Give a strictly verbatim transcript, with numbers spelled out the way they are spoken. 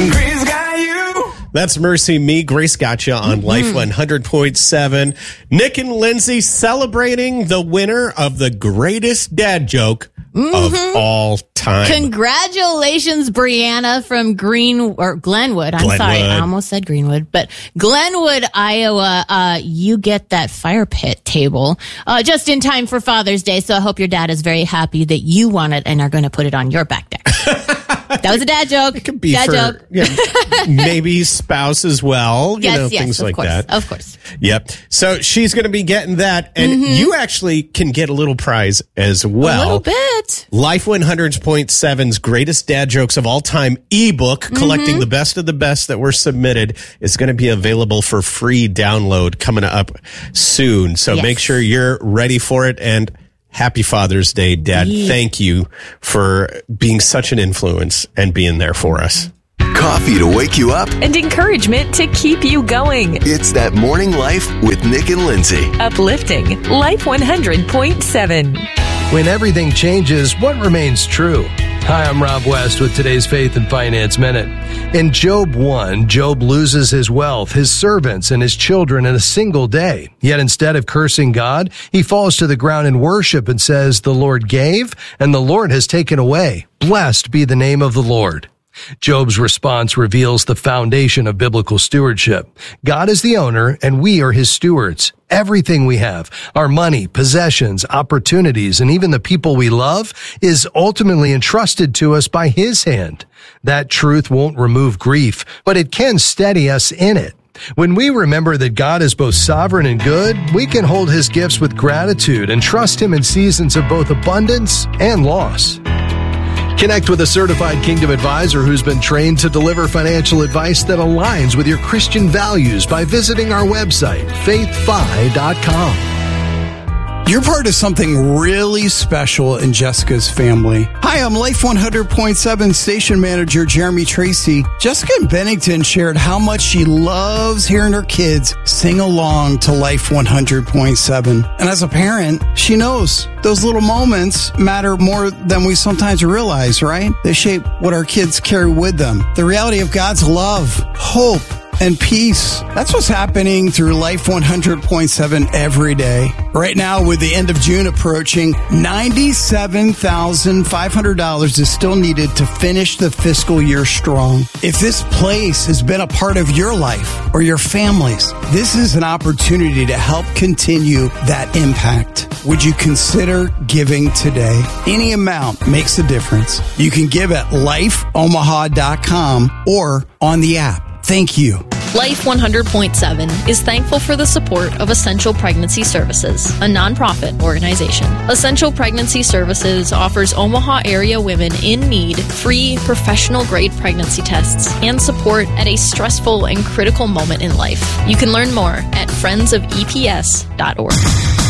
Grace got you. That's Mercy Me. Grace got you on mm-hmm. Life one hundred point seven. Nick and Lindsay celebrating the winner of the greatest dad joke mm-hmm. of all time. Congratulations, Brianna from Green or Glenwood. I'm Glenwood. sorry, I almost said Greenwood, but Glenwood, Iowa. Uh, you get that fire pit table uh, just in time for Father's Day. So I hope your dad is very happy that you won it and are going to put it on your back deck. That was a dad joke. It could be dad for joke. You know, maybe spouse as well. You yes, know, yes, things of like course, that. Of course. Yep. So she's going to be getting that. And mm-hmm. you actually can get a little prize as well. A little bit. Life one hundred point seven's Greatest Dad Jokes of All Time ebook, mm-hmm. collecting the best of the best that were submitted, is going to be available for free download coming up soon. So yes. make sure you're ready for it. And happy Father's Day, Dad. Yeah. Thank you for being such an influence and being there for us. Coffee to wake you up and encouragement to keep you going. It's That Morning Life with Nick and Lindsay. Uplifting Life one hundred point seven. When everything changes, what remains true? Hi, I'm Rob West with today's Faith and Finance Minute. In Job one, Job loses his wealth, his servants, and his children in a single day. Yet instead of cursing God, he falls to the ground in worship and says, "The Lord gave, and the Lord has taken away. Blessed be the name of the Lord." Job's response reveals the foundation of biblical stewardship. God is the owner, and we are his stewards. Everything we have, our money, possessions, opportunities, and even the people we love, is ultimately entrusted to us by his hand. That truth won't remove grief, but it can steady us in it. When we remember that God is both sovereign and good, we can hold his gifts with gratitude and trust him in seasons of both abundance and loss. Connect with a certified Kingdom advisor who's been trained to deliver financial advice that aligns with your Christian values by visiting our website, faith fi dot com. You're part of something really special in Jessica's family. Hi, I'm Life one hundred point seven station manager Jeremy Tracy. Jessica in Bennington shared how much she loves hearing her kids sing along to Life one hundred point seven. And as a parent, she knows those little moments matter more than we sometimes realize, right? They shape what our kids carry with them. The reality of God's love, hope, and peace. That's what's happening through Life one hundred point seven every day. Right now, with the end of June approaching, ninety-seven thousand five hundred dollars is still needed to finish the fiscal year strong. If this place has been a part of your life or your family's, this is an opportunity to help continue that impact. Would you consider giving today? Any amount makes a difference. You can give at life omaha dot com or on the app. Thank you. Life one hundred point seven is thankful for the support of Essential Pregnancy Services, a nonprofit organization. Essential Pregnancy Services offers Omaha area women in need free professional-grade pregnancy tests and support at a stressful and critical moment in life. You can learn more at friends of e p s dot org.